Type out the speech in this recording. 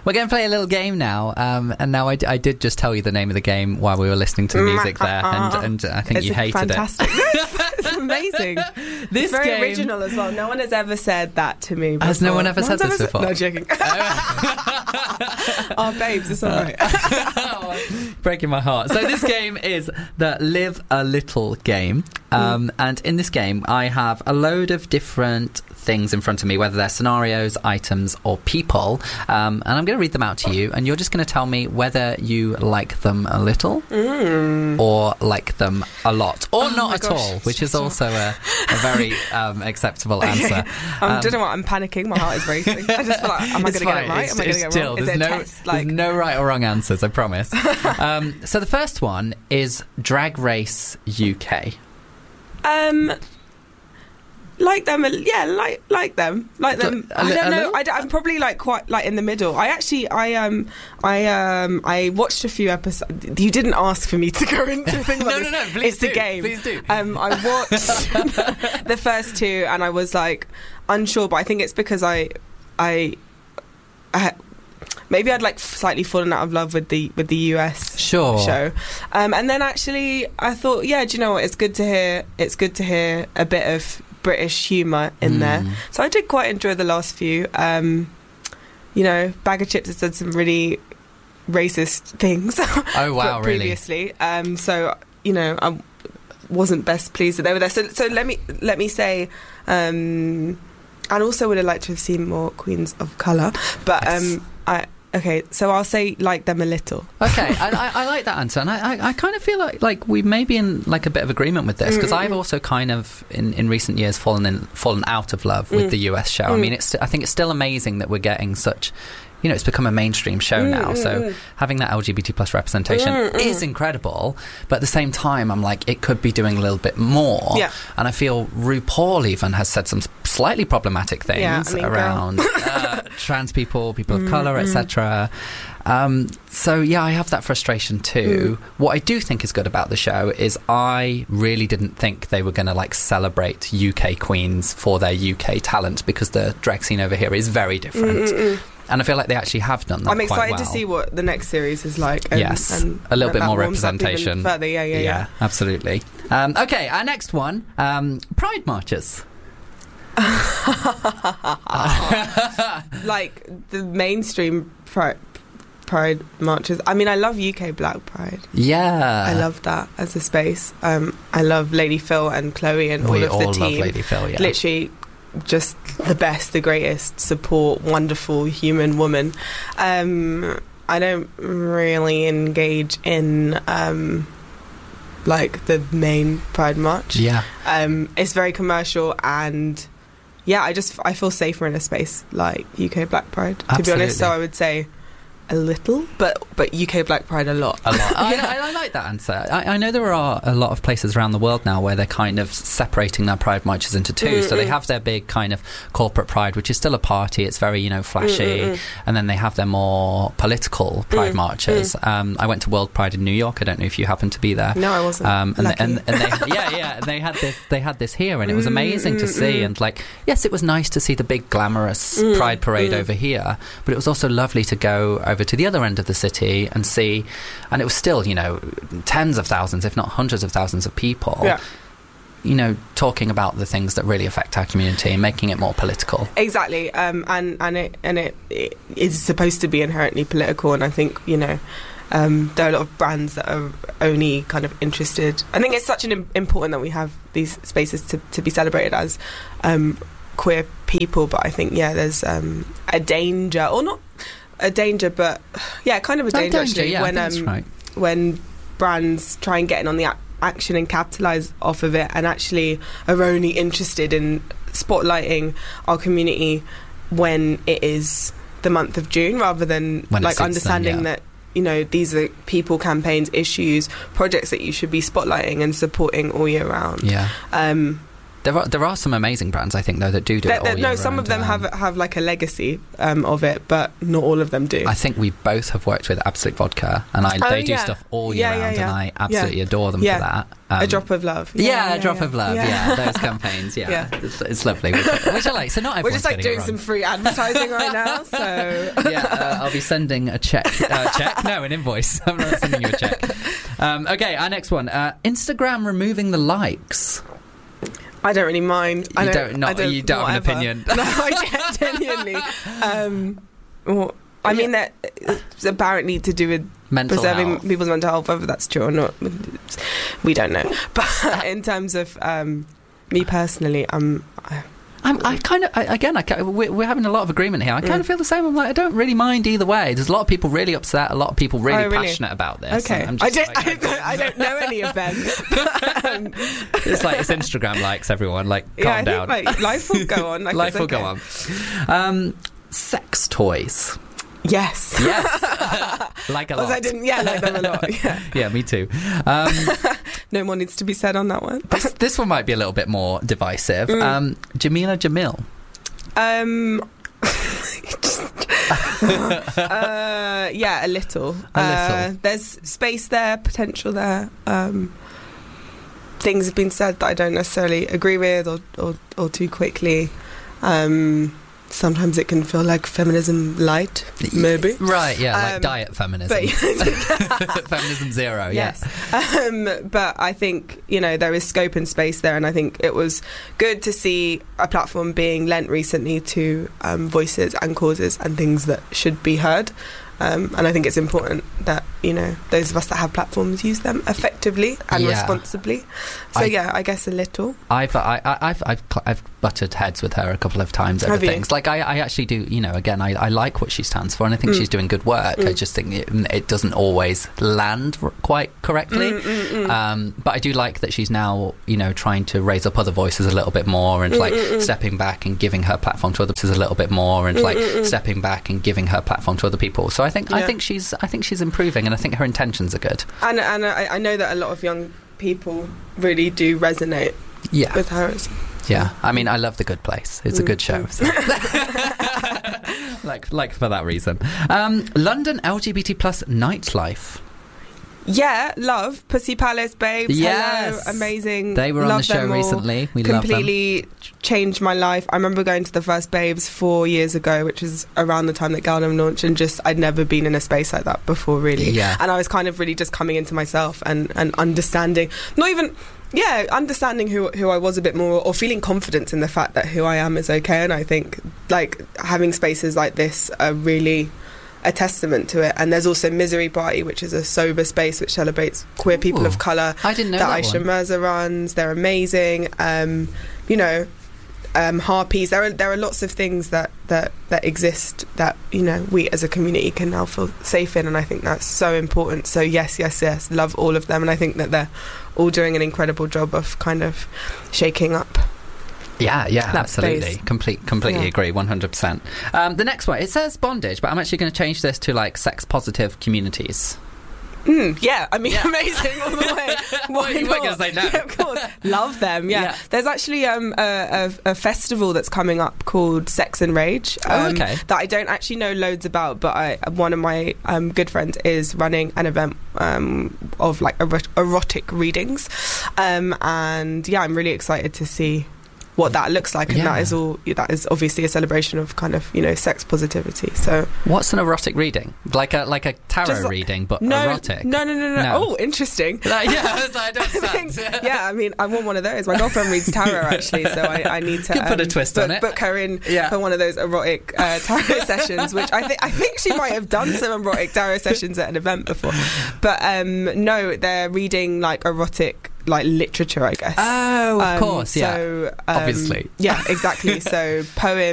We're going to play a little game now, and now I did just tell you the name of the game while we were listening to the music there, and I think you hated fantastic. It's amazing. This it's very game, original as well. No one has ever said that to me before. Has no one ever said this before? No, joking. Oh, babes, it's all right. Breaking my heart. So this game is the Live a Little game, and in this game I have a load of different things in front of me, whether they're scenarios, items or people, and I'm going to read them out to you, and you're just going to tell me whether you like them a little or like them a lot, or not at all, which is also a very acceptable answer. I don't know what, I'm panicking, my heart is racing. I just feel like, am I going to get it right? Am I going to get it wrong? Is there a test? There's no right or wrong answers, I promise. So the first one is Drag Race UK. Like them, yeah, like them. I don't know. I'm probably like quite like in the middle. I watched a few episodes. You didn't ask for me to go into things like this. No, please it's do. The game. Please do. I watched the first two, and I was like unsure, but I think it's because I maybe I'd like slightly fallen out of love with the US show, and then actually I thought, yeah, do you know what? It's good to hear a bit of British humour in there. So I did quite enjoy the last few. Bag of Chips has said some really racist things. Oh wow, previously. Really? So I wasn't best pleased that they were there. So let me say. And also would have liked to have seen more queens of colour, but yes. So I'll say like them a little. Okay, I like that answer, and I kind of feel like we may be in like a bit of agreement with this, because I've also kind of in recent years fallen out of love with the US show. I mean, I think it's still amazing that we're getting such. It's become a mainstream show now, so having that LGBT plus representation is incredible, but at the same time I'm like, it could be doing a little bit more. Yeah. And I feel RuPaul even has said some slightly problematic things around trans people of colour, etc. So yeah, I have that frustration too. What I do think is good about the show is I really didn't think they were going to like celebrate UK queens for their UK talent, because the drag scene over here is very different. And I feel like they actually have done that. I'm excited to see what the next series is like. And a little bit more representation. Further. Yeah, absolutely. Okay, our next one, Pride marches. Like the mainstream Pride marches. I mean, I love UK Black Pride. Yeah, I love that as a space. I love Lady Phil and Chloe and all of the team. We all love Lady Phil. Yeah, literally. Just the best, the greatest, support, wonderful human woman. I don't really engage in like the main Pride March. Yeah. It's very commercial, and yeah, I feel safer in a space like UK Black Pride, to be honest. So I would say a little, but UK Black Pride a lot. I like that answer. I know there are a lot of places around the world now where they're kind of separating their Pride marches into two. So they have their big kind of corporate Pride, which is still a party. It's very, flashy. And then they have their more political Pride marches. I went to World Pride in New York. I don't know if you happened to be there. No, I wasn't. And they had this here, and it was amazing to see. And like, yes, it was nice to see the big glamorous Pride parade over here, but it was also lovely to go over to the other end of the city and see, and it was still tens of thousands, if not hundreds of thousands of people talking about the things that really affect our community and making it more political. Exactly. And it is supposed to be inherently political, and I think there are a lot of brands that are only kind of interested. I think it's such an important that we have these spaces to be celebrated as queer people, but I think there's a danger, or not a danger, but kind of a danger actually, when brands try and get in on the action and capitalise off of it, and actually are only interested in spotlighting our community when it is the month of June, rather than like understanding that these are people, campaigns, issues, projects that you should be spotlighting and supporting all year round. There are some amazing brands, I think, though, that do it all year No, some of them have like a legacy of it, but not all of them do. I think we both have worked with Absolute Vodka, and they do stuff all year round, and I absolutely adore them for that. A Drop of Love. A Drop of Love. Yeah, those campaigns. Yeah. It's lovely, which I like. So not everyone's we're just like doing some free advertising right now. So I'll be sending a check. No, an invoice. I'm not sending you a check. Okay, our next one. Instagram removing the likes. I don't really mind. You don't have an opinion. No, I genuinely. I mean, that it's apparently to do with preserving people's mental health. Whether that's true or not, we don't know. But in terms of me personally, we're having a lot of agreement here. I kind of feel the same. I'm like, I don't really mind either way. There's a lot of people really upset, a lot of people really passionate about this. Okay, I don't know any of them. It's like, it's Instagram likes, everyone. Like, calm down. Like, life will go on. Like, life will go on. Sex toys. Yes. Like a lot. I didn't. Yeah, like them a lot. Yeah, me too. No more needs to be said on that one. This one might be a little bit more divisive. Jamila Jamil. A little. There's space there, potential there. Things have been said that I don't necessarily agree with, or too quickly. Sometimes it can feel like feminism light, maybe. Right, like diet feminism. Feminism zero, yes. But I think, there is scope and space there, and I think it was good to see a platform being lent recently to voices and causes and things that should be heard. And I think it's important that, those of us that have platforms use them effectively and responsibly. So I guess a little. I've butted heads with her a couple of times over things. Like I actually do, again, I like what she stands for, and I think she's doing good work. I just think it doesn't always land quite correctly. But I do like that she's now, trying to raise up other voices a little bit more, and stepping back and giving her platform to other voices a little bit more, and stepping back and giving her platform to other people. So I think she's improving, and I think her intentions are good. And I know that a lot of young people really do resonate with her. Yeah, I mean, I love The Good Place. It's a good show. So. like for that reason. London LGBT plus nightlife. Yeah, love Pussy Palace, babes. Yes. Hello, amazing. They were on the show recently. We completely changed my life. I remember going to the first Babes 4 years ago, which was around the time that Galdem launched, and I'd never been in a space like that before, really. Yeah. And I was kind of really just coming into myself and understanding, understanding who I was a bit more, or feeling confidence in the fact that who I am is okay. And I think, like, having spaces like this are really a testament to it. And there's also Misery Party, which is a sober space which celebrates queer people of colour. I didn't know that Aisha Mirza runs. They're amazing. Harpies. There are lots of things that exist that we as a community can now feel safe in, and I think that's so important. So yes, love all of them, and I think that they're all doing an incredible job of kind of shaking up. Yeah, absolutely. Completely agree, 100%. The next one, it says bondage, but I'm actually going to change this to like sex positive communities. Amazing all the way. Why you weren't going to say no. Yeah, of course. Love them, yeah. There's actually a festival that's coming up called Sex and Rage that I don't actually know loads about, but one of my good friends is running an event of like erotic readings, and I'm really excited to see what that looks like, and that is obviously a celebration of kind of sex positivity. So what's an erotic reading? Like a tarot reading, but erotic? No. Oh, interesting. I don't understand. I mean, I want one of those. My girlfriend reads tarot actually, so I need to put a twist on it. Book her in for one of those erotic tarot sessions, which I think she might have done some erotic tarot sessions at an event before. But no, they're reading like erotic literature, I guess. Oh, of course, yeah. So obviously. Yeah, exactly. So poems,